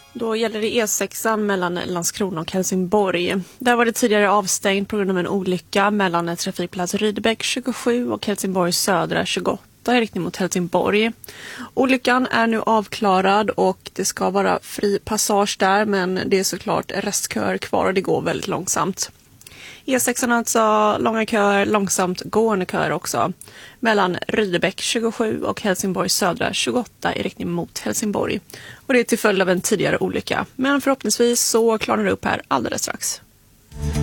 Då gäller det E6 mellan Landskrona och Helsingborg. Där var det tidigare avstängt på grund av en olycka mellan trafikplats Rydebäck 27 och Helsingborg södra 28 i riktning mot Helsingborg. Olyckan är nu avklarad och det ska vara fri passage där, men det är såklart restkör kvar och det går väldigt långsamt. E6 alltså långa köer, långsamt gående köer också. Mellan Rydebäck 27 och Helsingborg södra 28 i riktning mot Helsingborg. Och det är till följd av en tidigare olycka. Men förhoppningsvis så klarar det upp här alldeles strax.